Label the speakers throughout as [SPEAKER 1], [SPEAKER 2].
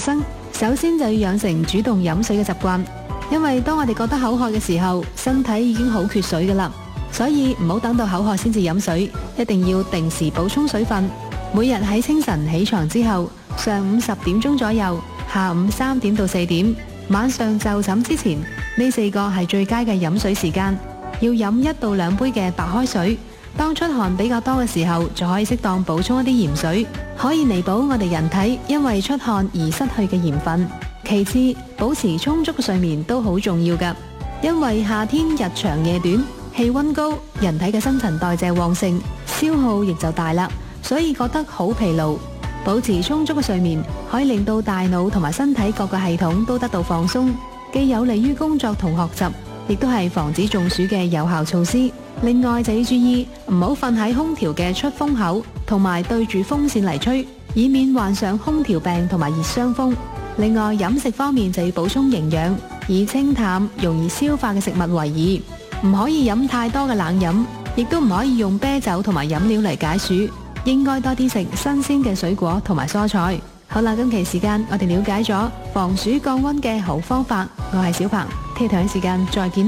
[SPEAKER 1] 生，首先就要養成主動飲水嘅習慣，因為當我哋覺得口渴嘅時候，身體已經好缺水㗎喇，所以唔好等到口渴先至飲水，一定要定時補充水分。每日喺清晨起床之後，上午10點鐘左右，下午3點到4點，晚上就寢之前，呢4個係最佳嘅飲水時間。要飲1到2杯嘅白開水。當出汗比較多嘅時候，就可以適當補充一啲鹽水，可以彌補我哋人體因為出汗而失去嘅鹽分。其次，保持充足嘅睡眠都好重要㗎，因為夏天日長夜短，氣溫高，人體嘅新陳代謝旺盛，消耗亦就大啦，所以覺得好疲勞。保持充足嘅睡眠可以令到大腦同埋身體各個系統都得到放鬆，既有利於工作同學習，亦都係防止中暑嘅有效措施。另外就要注意唔好瞓喺空調嘅出風口，同埋對住風扇嚟吹，以免患上空調病同埋熱傷風。另外飲食方面就要補充營養，以清淡容易消化嘅食物為宜，唔可以飲太多嘅冷飲，亦都唔可以用啤酒同埋飲料嚟解暑，應該多啲食新鮮嘅水果同埋蔬菜。好啦，今期時間我哋了解咗防暑降溫嘅好方法，我係小鵬，聽日同一時間再見啦。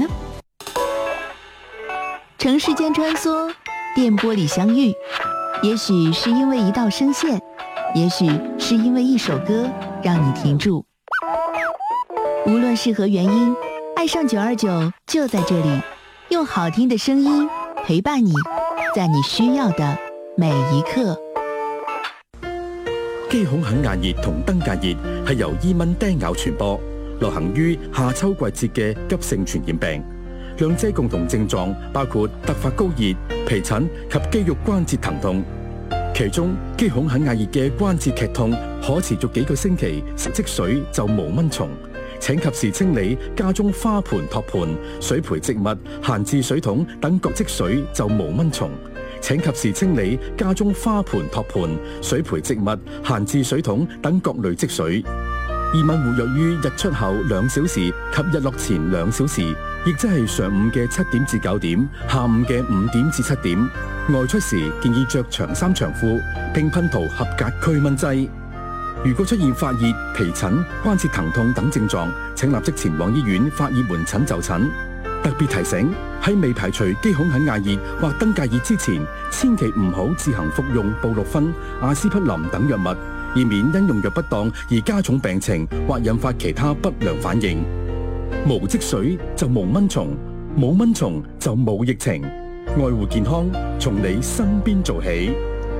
[SPEAKER 2] 城市間穿梭，電波裡相遇，也許是因為一道聲線，也許是因為一首歌讓你停住。無論是何原因，愛上929就在這裡，用好聽的聲音陪伴你，在你需要的每一刻。
[SPEAKER 3] 肌孔肯亞熱同登革熱係由伊蚊叮咬傳播，流行於夏秋季節嘅急性傳染病。兩者共同症狀包括突發高熱、皮疹及肌肉關節疼痛。其中，肌孔肯亞熱嘅關節劇痛可持續幾個星期，積水就無蚊蟲。請及時清理家中花盆、托盤、水培植物、閒置水桶等各積水就無蚊蟲。請及時清理家中花盆、托盤、水培植物、閒置水桶等各類積水。伊蚊活躍於日出後2小時及日落前2小時，亦即係上午嘅7點至9點，下午嘅5點至7點。外出時建議着長衫長褲，並噴塗合格驅蚊劑。如果出現發熱、皮疹、關節疼痛等症狀，請立即前往醫院發熱門診就診。特別提醒，喺未排除肌孔肯亞熱或登革熱之前，千祈唔好自行服用布洛芬、阿司匹林等藥物，以免因用藥不當而加重病情或引發其他不良反應。無積水就無蚊蟲，冇蚊蟲就冇疫情。愛護健康，從你身邊做起。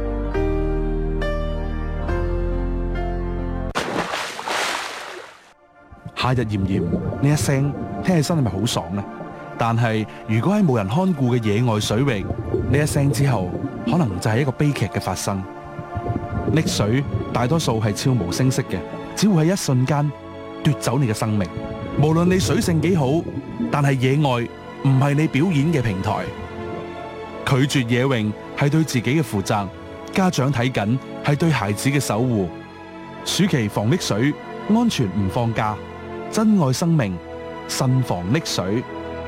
[SPEAKER 4] 夏日炎炎，呢一聲聽起身係咪好爽呢？但係如果喺冇人看顧嘅野外水域，呢一聲之後，可能就係一個悲劇嘅發生。溺水大多數係悄無聲息嘅，只會喺一瞬間奪走你嘅生命。無論你水性幾好，但係野外唔係你表演嘅平台。拒絕野泳係對自己嘅負責，家長睇緊係對孩子嘅守護。暑期防溺水，安全唔放假，珍愛生命，慎防溺水。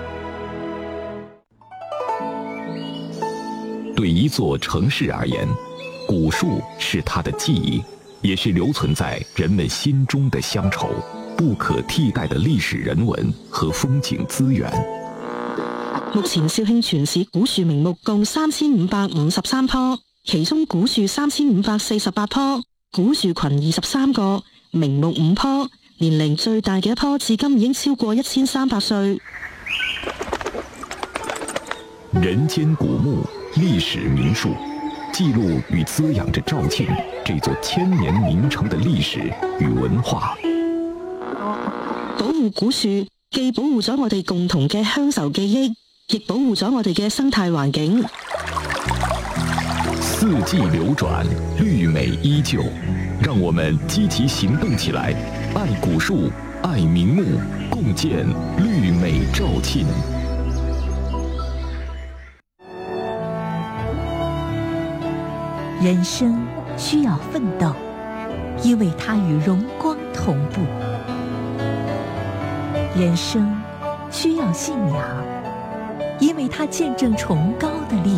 [SPEAKER 5] 對一座城市而言，古樹是它的記憶，也是留存在人們心中的鄉愁，不可替代的歷史人文和風景資源。
[SPEAKER 6] 目前肇慶全市古樹名木共3553棵，其中古樹3548棵，古樹群23個，名木5棵，年齡最大嘅一棵至今已經超過1300歲。
[SPEAKER 5] 人間古木，歷史名樹，記錄與滋養着肇慶這座千年名城的歷史與文化。
[SPEAKER 6] 保護古樹，既保護咗我哋共同嘅鄉愁記憶，亦保護咗我哋嘅生態環境。
[SPEAKER 5] 四季流轉，綠美依舊，讓我們積極行動起來，愛古樹，愛名木，共建綠美肇慶。
[SPEAKER 2] 人生需要奮鬥，因為它與榮光同步；人生需要信仰，因為它見證崇高的力